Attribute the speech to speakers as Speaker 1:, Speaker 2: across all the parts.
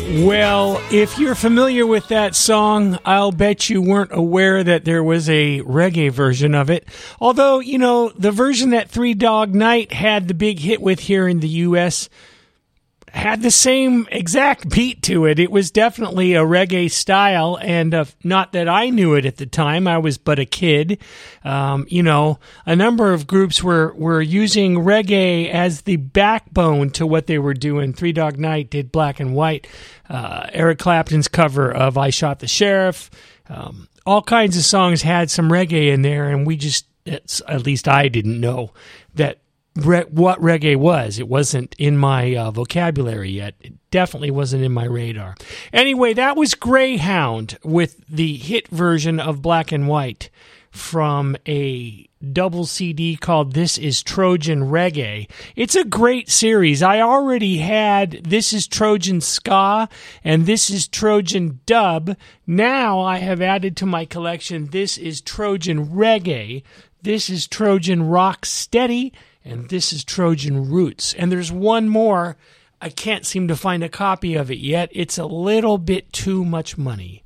Speaker 1: Well, if you're familiar with that song, I'll bet you weren't aware that there was a reggae version of it. Although, you know, the version that Three Dog Night had the big hit with here in the U.S. had the same exact beat to it. It was definitely a reggae style, and not that I knew it at the time. I was but a kid. You know, a number of groups were using reggae as the backbone to what they were doing. Three Dog Night did Black and White. Eric Clapton's cover of I Shot the Sheriff. All kinds of songs had some reggae in there, and at least I didn't know that what reggae was. It wasn't in my vocabulary yet. It definitely wasn't in my radar. Anyway, that was Greyhound with the hit version of Black and White from a double CD called This Is Trojan Reggae. It's a great series. I already had This Is Trojan Ska and This Is Trojan Dub. Now I have added to my collection This Is Trojan Reggae, This Is Trojan Rock Steady, and This Is Trojan Roots. And there's one more. I can't seem to find a copy of it yet. It's a little bit too much money,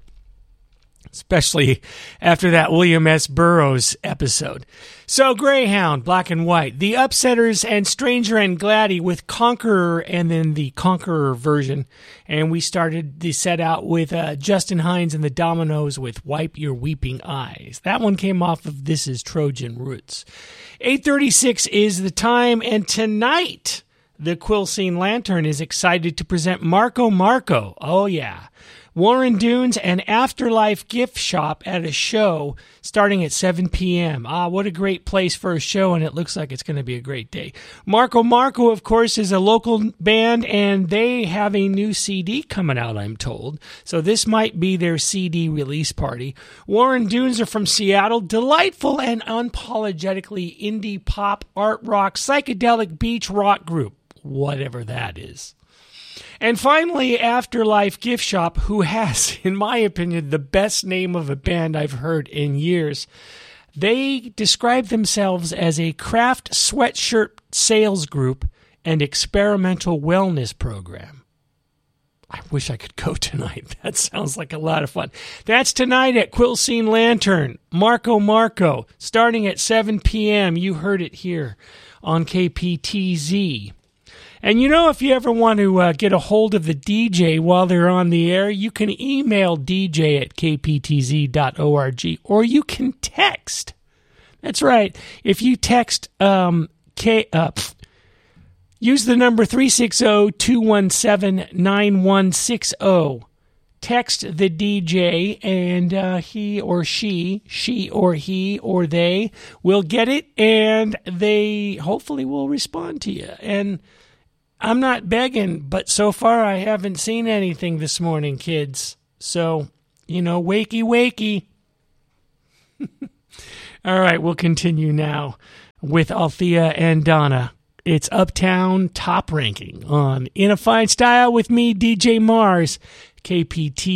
Speaker 1: especially after that William S. Burroughs episode. So Greyhound, Black and White, The Upsetters, and Stranger and Gladdy with Conqueror, and then the Conqueror version. And we started the set out with Justin Hines and the Dominoes with Wipe Your Weeping Eyes. That one came off of This Is Trojan Roots. 8:36 is the time, and tonight the Quilcene Lantern is excited to present Marco Marco. Oh yeah. Warren Dunes and Afterlife Gift Shop at a show starting at 7 p.m. What a great place for a show, and it looks like it's going to be a great day. Marco Marco, of course, is a local band, and they have a new CD coming out, I'm told. So this might be their CD release party. Warren Dunes are from Seattle. Delightful and unapologetically indie pop, art rock, psychedelic beach rock group, whatever that is. And finally, Afterlife Gift Shop, who has, in my opinion, the best name of a band I've heard in years. They describe themselves as a craft sweatshirt sales group and experimental wellness program. I wish I could go tonight. That sounds like a lot of fun. That's tonight at Quilcene Lantern. Marco Marco, starting at 7 p.m. You heard it here on KPTZ. And you know, if you ever want to get a hold of the DJ while they're on the air, you can email dj@kptz.org, or you can text. That's right. If you text, use the number 360-217-9160. Text the DJ, and he or she or he or they will get it, and they hopefully will respond to you. And I'm not begging, but so far I haven't seen anything this morning, kids. So, you know, wakey, wakey. All right, we'll continue now with Althea and Donna. It's Uptown Top Ranking on In a Fine Style with me, DJ Mars, KPT.